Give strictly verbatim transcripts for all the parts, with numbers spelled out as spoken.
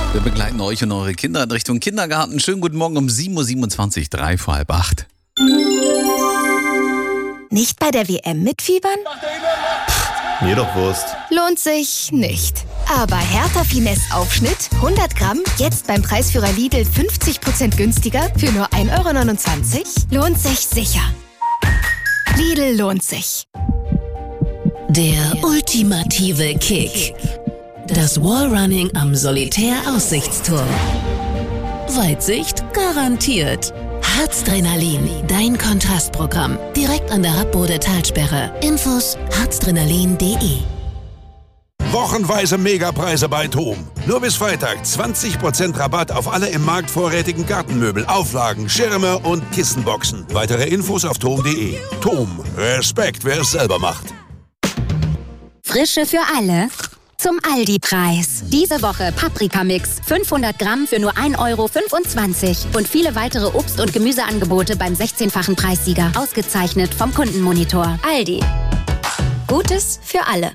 Wir begleiten euch und eure Kinder in Richtung Kindergarten. Schönen guten Morgen um sieben Uhr siebenundzwanzig, drei vor halb acht. Nicht bei der W M mitfiebern? Pff, mir doch Wurst. Lohnt sich nicht. Aber Hertha Finesse Aufschnitt hundert Gramm, jetzt beim Preisführer Lidl fünfzig Prozent günstiger für nur ein Euro neunundzwanzig? Lohnt sich sicher. Lidl lohnt sich. Der ultimative Kick. Das Wallrunning am Solitär-Aussichtsturm. Weitsicht garantiert. Harzdrenalin, dein Kontrastprogramm. Direkt an der Habbode-Talsperre. Infos harzdrenalin punkt de. Wochenweise Megapreise bei TOM. Nur bis Freitag zwanzig Prozent Rabatt auf alle im Markt vorrätigen Gartenmöbel, Auflagen, Schirme und Kissenboxen. Weitere Infos auf tom punkt de. TOM. Respekt, wer es selber macht. Frische für alle zum Aldi-Preis. Diese Woche Paprikamix fünfhundert Gramm für nur ein Euro fünfundzwanzig. Und viele weitere Obst- und Gemüseangebote beim sechzehnfachen Preissieger. Ausgezeichnet vom Kundenmonitor. Aldi. Gutes für alle.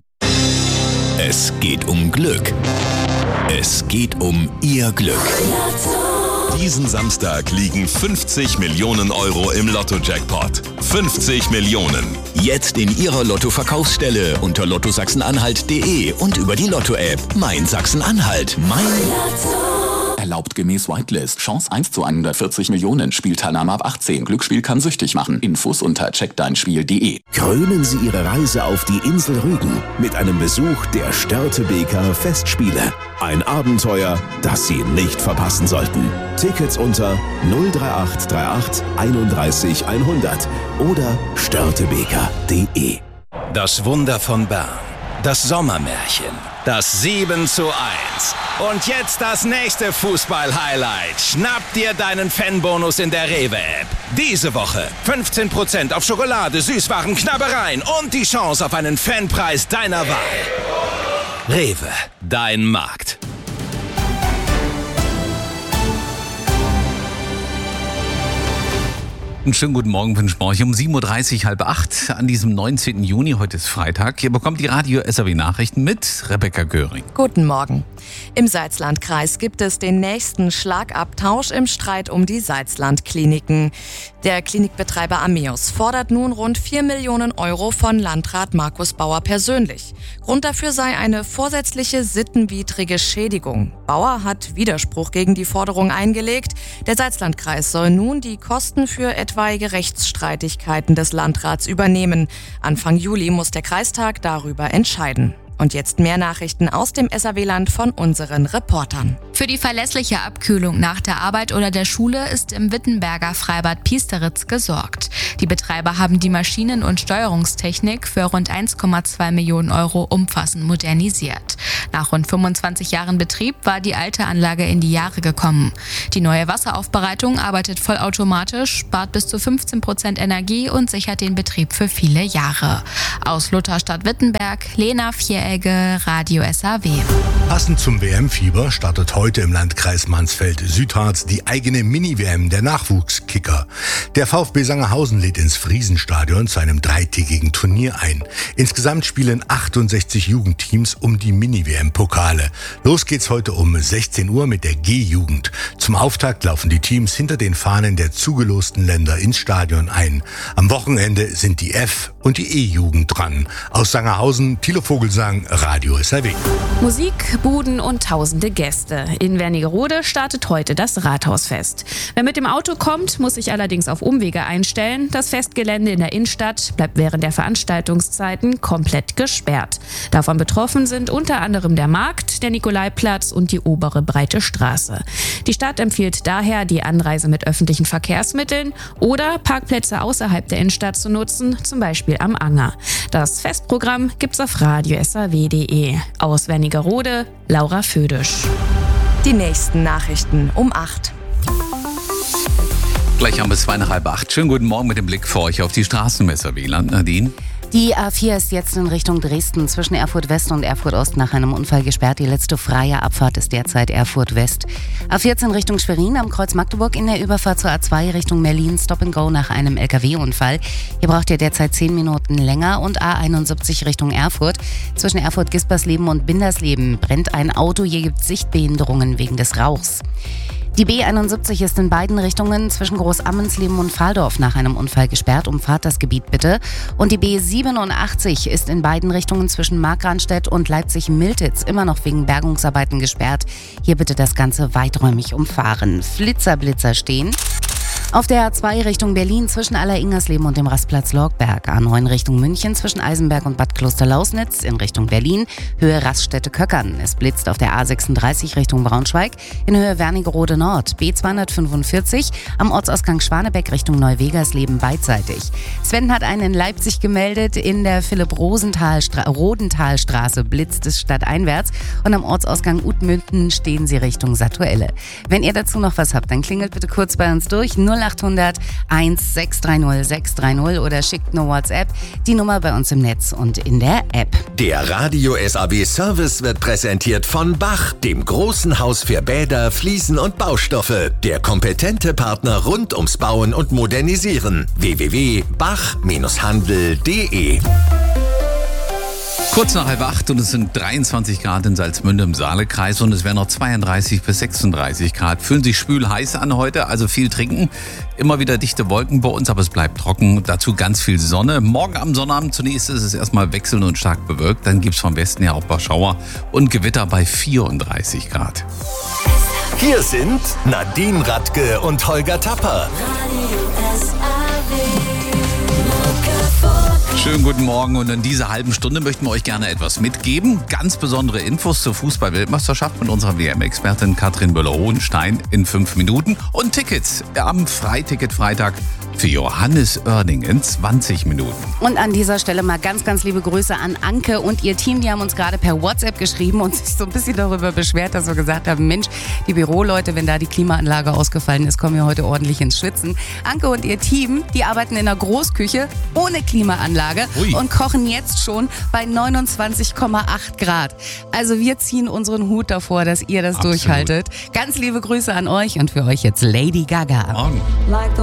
Es geht um Glück. Es geht um Ihr Glück. Diesen Samstag liegen fünfzig Millionen Euro im Lotto-Jackpot. fünfzig Millionen. Jetzt in Ihrer Lotto-Verkaufsstelle unter lotto sachsen-anhalt punkt de und über die Lotto-App. Mein Sachsen-Anhalt. Mein Lotto. Erlaubt gemäß Whitelist. Chance eins zu hundertvierzig Millionen. Spielteilnahme ab achtzehn. Glücksspiel kann süchtig machen. Infos unter check dein spiel punkt de. Krönen Sie Ihre Reise auf die Insel Rügen mit einem Besuch der Störtebeker Festspiele. Ein Abenteuer, das Sie nicht verpassen sollten. Tickets unter null drei acht drei acht einunddreißig hundert oder störtebeker punkt de. Das Wunder von Bern. Das Sommermärchen. Das sieben zu eins. Und jetzt das nächste Fußball-Highlight. Schnapp dir deinen Fanbonus in der Rewe-App. Diese Woche fünfzehn Prozent auf Schokolade, Süßwaren, Knabbereien und die Chance auf einen Fanpreis deiner Wahl. Rewe, dein Markt. Einen schönen guten Morgen wünschen wir euch um sieben Uhr dreißig, halb acht an diesem neunzehnten Juni. Heute ist Freitag. Ihr bekommt die Radio-S R W-Nachrichten mit Rebecca Göring. Guten Morgen. Im Salzlandkreis gibt es den nächsten Schlagabtausch im Streit um die Salzland-Kliniken. Der Klinikbetreiber Ameos fordert nun rund vier Millionen Euro von Landrat Markus Bauer persönlich. Grund dafür sei eine vorsätzliche sittenwidrige Schädigung. Bauer hat Widerspruch gegen die Forderung eingelegt. Der Salzlandkreis soll nun die Kosten für etwaige Rechtsstreitigkeiten des Landrats übernehmen. Anfang Juli muss der Kreistag darüber entscheiden. Und jetzt mehr Nachrichten aus dem S R W-Land von unseren Reportern. Für die verlässliche Abkühlung nach der Arbeit oder der Schule ist im Wittenberger Freibad Piesteritz gesorgt. Die Betreiber haben die Maschinen- und Steuerungstechnik für rund eins Komma zwei Millionen Euro umfassend modernisiert. Nach rund fünfundzwanzig Jahren Betrieb war die alte Anlage in die Jahre gekommen. Die neue Wasseraufbereitung arbeitet vollautomatisch, spart bis zu fünfzehn Prozent Energie und sichert den Betrieb für viele Jahre. Aus Lutherstadt-Wittenberg, Lena Vieregge, Radio S R W. Passend zum W M-Fieber startet heute im Landkreis Mansfeld-Südharz die eigene Mini-W M der Nachwuchskicker. Der VfB Sangerhausen lädt ins Friesenstadion zu einem dreitägigen Turnier ein. Insgesamt spielen achtundsechzig Jugendteams um die Mini-W M-Pokale. Los geht's heute um sechzehn Uhr mit der G-Jugend. Zum Auftakt laufen die Teams hinter den Fahnen der zugelosten Länder ins Stadion ein. Am Wochenende sind die F- und die E-Jugend dran. Aus Sangerhausen, Thilo Vogelsang, Radio S R W. Musik, Buden und tausende Gäste. In Wernigerode startet heute das Rathausfest. Wer mit dem Auto kommt, muss sich allerdings auf Umwege einstellen. Das Festgelände in der Innenstadt bleibt während der Veranstaltungszeiten komplett gesperrt. Davon betroffen sind unter anderem der Markt, der Nikolaiplatz und die obere Breite Straße. Die Stadt empfiehlt daher, die Anreise mit öffentlichen Verkehrsmitteln oder Parkplätze außerhalb der Innenstadt zu nutzen, zum Beispiel am Anger. Das Festprogramm gibt's auf radio s r w punkt de. Aus Wernigerode, Laura Födisch. Die nächsten Nachrichten um acht. Gleich haben wir zwei nach halb acht. Schönen guten Morgen mit dem Blick für euch auf die Straßen im S R W-Land. Nadine? Die A vier ist jetzt in Richtung Dresden zwischen Erfurt West und Erfurt Ost nach einem Unfall gesperrt. Die letzte freie Abfahrt ist derzeit Erfurt West. A vierzehn Richtung Schwerin am Kreuz Magdeburg in der Überfahrt zur A zwei Richtung Berlin Stop and Go nach einem L K W-Unfall. Hier braucht ihr derzeit zehn Minuten länger. Und A einundsiebzig Richtung Erfurt zwischen Erfurt-Gispersleben und Bindersleben brennt ein Auto. Hier gibt es Sichtbehinderungen wegen des Rauchs. Die B einundsiebzig ist in beiden Richtungen zwischen Großammensleben und Fahldorf nach einem Unfall gesperrt. Umfahrt das Gebiet bitte. Und die B siebenundachtzig ist in beiden Richtungen zwischen Markranstädt und Leipzig-Miltitz immer noch wegen Bergungsarbeiten gesperrt. Hier bitte das Ganze weiträumig umfahren. Flitzer-Blitzer stehen. Auf der A zwei Richtung Berlin zwischen Aller-Ingersleben und dem Rastplatz Lorgberg. A neun Richtung München zwischen Eisenberg und Bad Kloster-Lausnitz. In Richtung Berlin Höhe Raststätte-Köckern. Es blitzt auf der A sechsunddreißig Richtung Braunschweig in Höhe Wernigerode Nord. B zweihundertfünfundvierzig am Ortsausgang Schwanebeck Richtung Neuwegersleben beidseitig. Sven hat einen in Leipzig gemeldet. In der Philipp-Rodenthalstraße blitzt es stadteinwärts. Und am Ortsausgang Utmünden stehen sie Richtung Satuelle. Wenn ihr dazu noch was habt, dann klingelt bitte kurz bei uns durch. null achthundert eins sechs drei null sechs drei null oder schickt nur WhatsApp. Die Nummer bei uns im Netz und in der App. Der Radio S A B Service wird präsentiert von Bach, dem großen Haus für Bäder, Fliesen und Baustoffe. Der kompetente Partner rund ums Bauen und Modernisieren. w w w punkt bach handel punkt de. Kurz nach halb acht und es sind dreiundzwanzig Grad in Salzmünde im Saalekreis und es werden noch zweiunddreißig bis sechsunddreißig Grad. Fühlen sich schwül heiß an heute, also viel trinken. Immer wieder dichte Wolken bei uns, aber es bleibt trocken. Dazu ganz viel Sonne. Morgen am Sonnabend zunächst ist es erstmal wechselnd und stark bewölkt. Dann gibt es vom Westen her auch ein paar Schauer und Gewitter bei vierunddreißig Grad. Hier sind Nadine Radke und Holger Tapper. Schönen guten Morgen und in dieser halben Stunde möchten wir euch gerne etwas mitgeben. Ganz besondere Infos zur Fußball-Weltmeisterschaft mit unserer W M-Expertin Katrin Böller-Hohenstein in fünf Minuten und Tickets am Freiticket-Freitag für Johannes Oerding in zwanzig Minuten. Und an dieser Stelle mal ganz, ganz liebe Grüße an Anke und ihr Team. Die haben uns gerade per WhatsApp geschrieben und sich so ein bisschen darüber beschwert, dass wir gesagt haben, Mensch, die Büroleute, wenn da die Klimaanlage ausgefallen ist, kommen wir heute ordentlich ins Schwitzen. Anke und ihr Team, die arbeiten in einer Großküche ohne Klimaanlage Ui. und kochen jetzt schon bei neunundzwanzig Komma acht Grad. Also wir ziehen unseren Hut davor, dass ihr das Absolut. durchhaltet. Ganz liebe Grüße an euch und für euch jetzt Lady Gaga. Morgen. Like the